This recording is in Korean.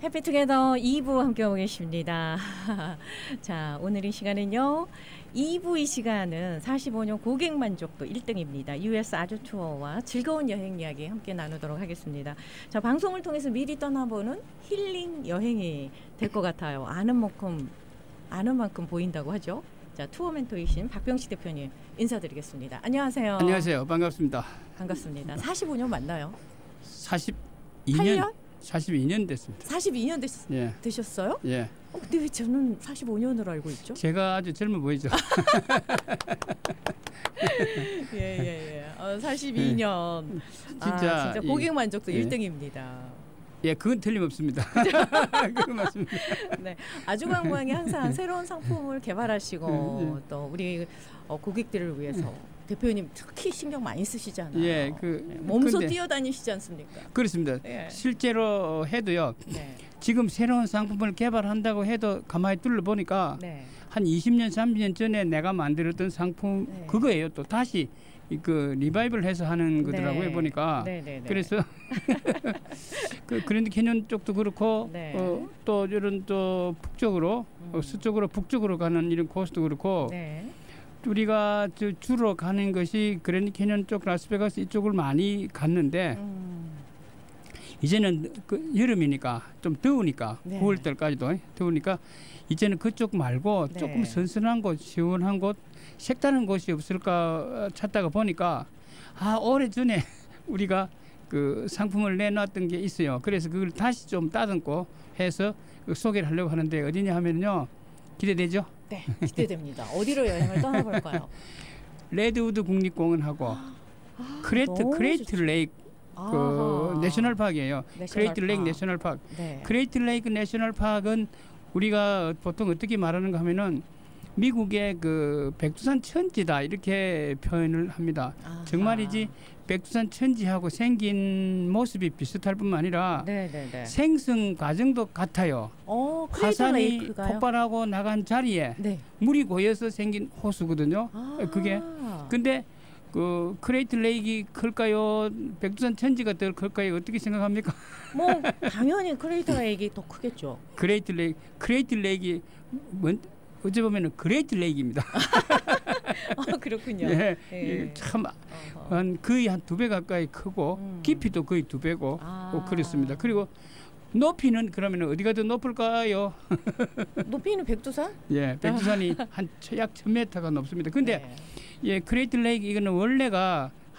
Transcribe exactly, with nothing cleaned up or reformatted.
해피투게더 이 부 함께하고 계십니다. 자, 오늘 이 시간은요. 이 부 이 시간은 사십오 년 고객 만족도 일 등입니다. 유에스 아주 투어와 즐거운 여행 이야기 함께 나누도록 하겠습니다. 자, 방송을 통해서 미리 떠나보는 힐링 여행이 될 것 같아요. 아는 만큼, 아는 만큼 보인다고 하죠. 자, 투어 멘토이신 박병식 대표님 인사드리겠습니다. 안녕하세요. 안녕하세요. 반갑습니다. 반갑습니다. 사십오 년 맞나요? 사십이 년? 팔 년? 사십이 년 됐습니다. 사십이 년 됐, 예. 되셨어요? 예. 어, 근데 왜 저는 사십오 년으로 알고 있죠? 제가 아주 젊어 보이죠. 예예예. 예, 예. 어, 사십이 년. 진짜, 아, 진짜 고객 만족도 예. 일 등입니다. 예, 그건 틀림없습니다. 그건 맞습니다. 네, 아주관광이 항상 새로운 상품을 개발하시고 예. 또 우리 어, 고객들을 위해서 대표님 특히 신경 많이 쓰시잖아요. 예, 그 네, 몸소 근데, 뛰어다니시지 않습니까? 그렇습니다. 예. 실제로 해도요. 네. 지금 새로운 상품을 개발한다고 해도 가만히 둘러보니까 네. 한 이십 년, 삼십 년 전에 내가 만들었던 상품 네. 그거예요. 또 다시 그 리바이벌 해서 하는 거더라고요. 네. 보니까. 네, 네, 네. 그래서 그 그랜드 캐년 쪽도 그렇고 네. 어, 또 이런 또 북쪽으로 음. 어, 서쪽으로 북쪽으로 가는 이런 코스도 그렇고 네. 우리가 저 주로 가는 것이 그랜드 캐년 쪽 라스베가스 이쪽을 많이 갔는데 음. 이제는 그 여름이니까 좀 더우니까 네. 구월 달까지도 더우니까 이제는 그쪽 말고 네. 조금 선선한 곳, 시원한 곳, 색다른 곳이 없을까 찾다가 보니까 아 오래전에 우리가 그 상품을 내놨던 게 있어요. 그래서 그걸 다시 좀 따듬고 해서 소개를 하려고 하는데 어디냐 하면요. 기대되죠? 네, 기대됩니다. 어디로 여행을 떠나볼까요? 레드우드 국립공원하고 아, 크레이트 너무 크레이트 좋죠. 레이크 그 아하. 내셔널 파크예요. 내셔널 크레이트 레이크 파크. 내셔널 파크. 네. 크레이트 레이크 내셔널 파크는 우리가 보통 어떻게 말하는가 하면은 미국의 그 백두산 천지다 이렇게 표현을 합니다. 아하. 정말이지 백두산 천지하고 생긴 모습이 비슷할 뿐만 아니라 네, 네, 네. 생성 과정도 같아요. 어, 크레이트 화산이 레이크가요? 폭발하고 나간 자리에 네. 물이 고여서 생긴 호수거든요. 아. 그게 근데 그 크레이트 레이크가 클까요? 백두산 천지가 더 클까요? 어떻게 생각합니까? 뭐 당연히 크레이트 레이크가 더 크겠죠. 크레이트 레이크 크레이트 레이크 뭔 어째 보면은 그레이트 레이크입니다. 아, 그렇군요. 예, 예. 참 어허. 한 거의 한 두 배 가까이 크고 음. 깊이도 거의 두 배고 아. 뭐 그렇습니다. 그리고 높이는 그러면 어디가 더 높을까요? 높이는 백두산? 예, 백두산이 한 약 천 미터가 높습니다. 근데 네. 예, 크레이트 레이크 이거는 원래가